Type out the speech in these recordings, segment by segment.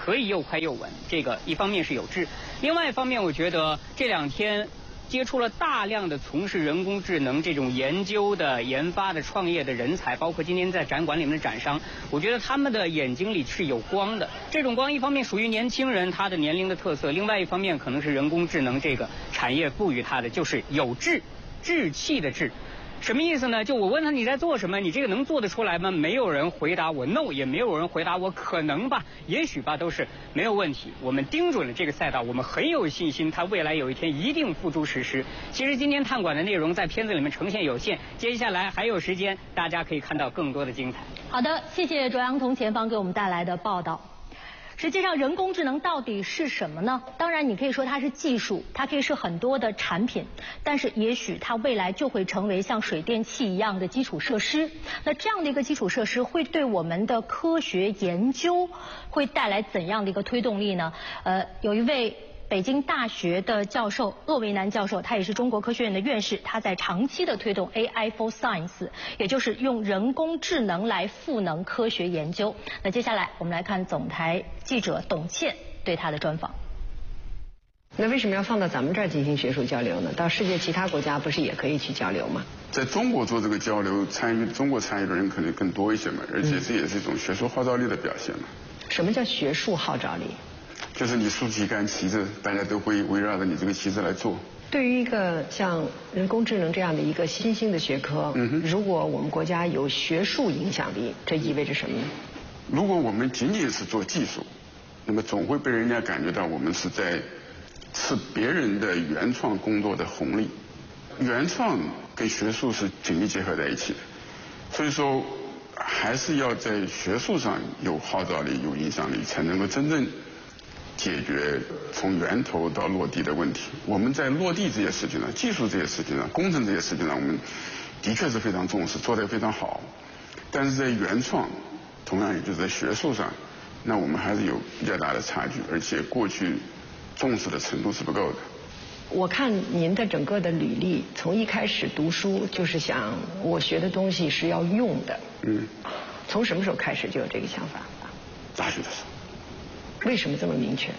可以又快又稳。这个一方面是有志，另外一方面我觉得这2天接触了大量的从事人工智能这种研究的、研发的、创业的人才，包括今天在展馆里面的展商，我觉得他们的眼睛里是有光的。这种光一方面属于年轻人他的年龄的特色，另外一方面可能是人工智能这个产业赋予他的，就是有志，志气的志。什么意思呢？就我问他你在做什么，你这个能做得出来吗？没有人回答我 no， 也没有人回答我可能吧，也许吧，都是没有问题。我们盯准了这个赛道，我们很有信心，它未来有一天一定付诸实施。其实今天探馆的内容在片子里面呈现有限，接下来还有时间，大家可以看到更多的精彩。 好的，谢谢卓阳同前方给我们带来的报道。实际上，人工智能到底是什么呢？当然，你可以说它是技术，它可以是很多的产品，但是也许它未来就会成为像水电气一样的基础设施。那这样的一个基础设施会对我们的科学研究会带来怎样的一个推动力呢？有一位北京大学的教授鄂维南教授，他也是中国科学院的院士，他在长期的推动 AI for Science， 也就是用人工智能来赋能科学研究。那接下来我们来看总台记者董倩对他的专访。 那为什么要放到咱们这儿进行学术交流呢？到世界其他国家不是也可以去交流吗？ 在中国做这个交流，中国参与的人可能更多一些嘛，而且这也是一种学术号召力的表现嘛。 什么叫学术号召力？ 就是你竖起一杆旗子，大家都会围绕着你这个旗子来做。 对于一个像人工智能这样的一个新兴的学科，如果我们国家有学术影响力，这意味着什么呢？ 如果我们仅仅是做技术，那么总会被人家感觉到我们是在吃别人的原创工作的红利。原创跟学术是紧密结合在一起的，所以说还是要在学术上有号召力、有影响力，才能够真正解决从源头到落地的问题。我们在落地这些事情上、技术这些事情上、工程这些事情上，我们的确是非常重视，做得非常好。但是在原创，同样也就是在学术上，那我们还是有比较大的差距，而且过去重视的程度是不够的。 我看您的整个的履历，从一开始读书就是想我学的东西是要用的。从什么时候开始就有这个想法？ 大学的时候。 为什么这么明确？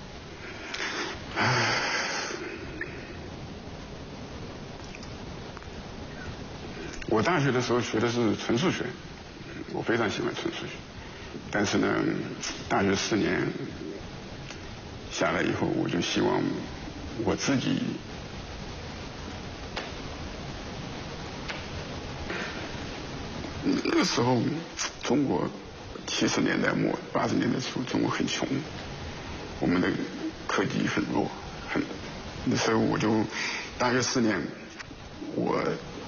我大学的时候学的是纯数学，我非常喜欢纯数学。但是呢，大学4年下来以后，我就希望我自己那个时候中国70年代末80年代初，中国很穷，我们的科技很弱，那时候我就大学4年，我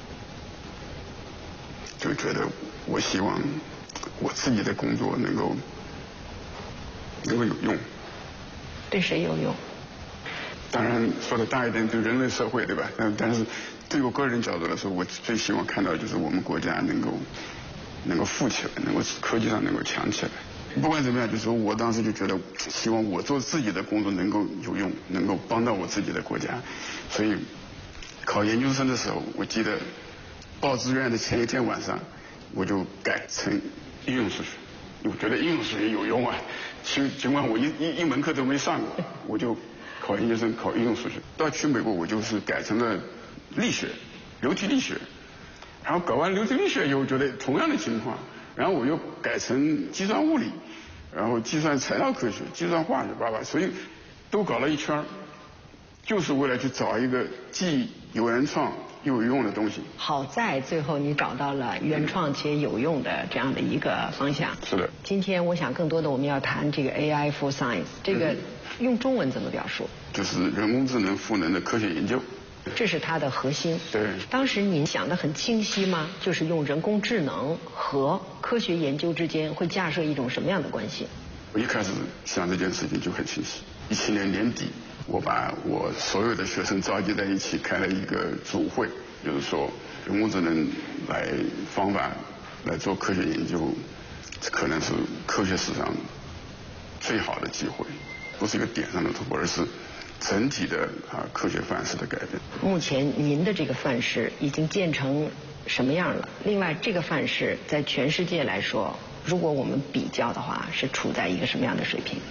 就觉得我希望我自己的工作能够有用。 对谁有用？ 当然说的大一点，对人类社会，对吧？但是对我个人角度来说，我最希望看到就是我们国家能够富起来，能够科技上能够强起来。不管怎么样，就是说我当时就觉得，希望我做自己的工作能够有用，能够帮到我自己的国家。所以考研究生的时候，我记得报志愿的前一天晚上，我就改成应用数学。我觉得应用数学有用啊，尽管我一门课都没上过，我就考研究生考应用数学。到去美国，我就是改成了力学，流体力学。然后搞完流体力学以后，觉得同样的情况，然后我又改成计算物理，然后计算材料科学、计算化学，所以都搞了一圈，就是为了去找一个既有原创又有用的东西。 好在最后你找到了原创且有用的这样的一个方向。 是的。 今天我想更多的我们要谈这个 AI for Science， 这个用中文怎么表述？ 就是人工智能赋能的科学研究。 这是它的核心。 对。 当时您想得很清晰吗？就是用人工智能和科学研究之间会架设一种什么样的关系？ 我一开始想这件事情就很清晰。17年年底，我把我所有的学生召集在一起，开了一个组会，就是说人工智能方法来做科学研究，可能是科学史上最好的机会，不是一个点上的突破，而是整体的科学范式的改变。 目前您的这个范式已经建成什么样了？另外，这个范式在全世界来说，如果我们比较的话，是处在一个什么样的水平？